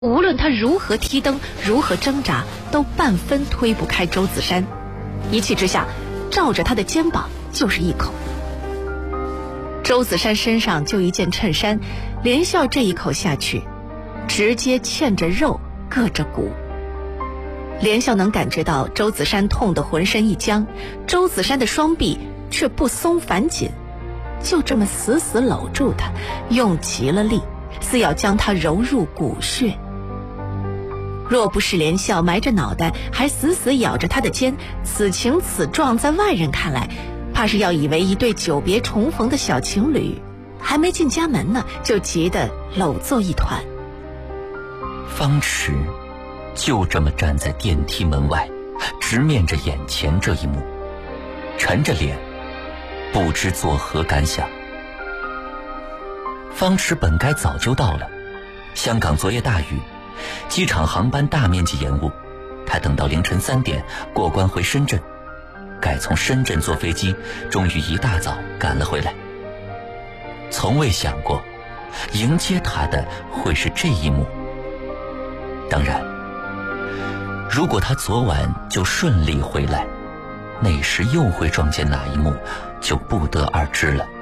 无论他如何踢蹬，如何挣扎，都半分推不开周子山。一气之下，照着他的肩膀就是一口。周子山身上就一件衬衫，连笑这一口下去，直接嵌着肉，硌着骨。连笑能感觉到周子山痛得浑身一僵，周子山的双臂却不松反紧，就这么死死搂住他，用极了力，似要将他揉入骨血。若不是连笑埋着脑袋还死死咬着他的肩，此情此状在外人看来，怕是要以为一对久别重逢的小情侣，还没进家门呢，就急得搂作一团。 方池就这么站在电梯门外，直面着眼前这一幕，沉着脸，不知作何感想。方池本该早就到了，香港昨夜大雨，机场航班大面积延误，他等到凌晨3点过关回深圳，改从深圳坐飞机，终于一大早赶了回来。从未想过迎接他的会是这一幕。当然，如果他昨晚就顺利回来，那时又会撞见哪一幕，就不得而知了。